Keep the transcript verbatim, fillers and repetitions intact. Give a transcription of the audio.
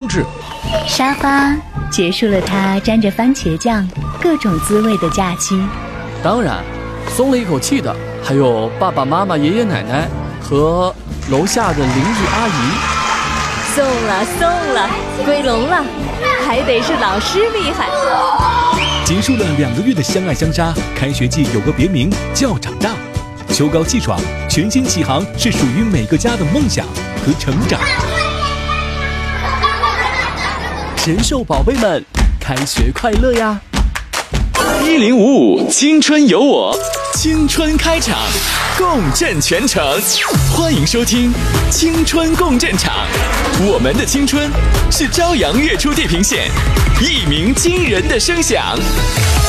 制。 沙发结束了它沾着番茄酱各种滋味的假期。 当然，松了一口气的还有爸爸妈妈、爷爷奶奶和楼下的邻居阿姨。 送了送了，归笼了，还得是老师厉害。 结束了两个月的相爱相杀，开学季有个别名叫长大。秋高气爽，全新启航是属于每个家的梦想和成长。 神兽宝贝们，开学快乐呀！ 一零五五青春有我，青春开场，共振全城。欢迎收听青春共振场，我们的青春是朝阳月出地平线，一鸣惊人的声响。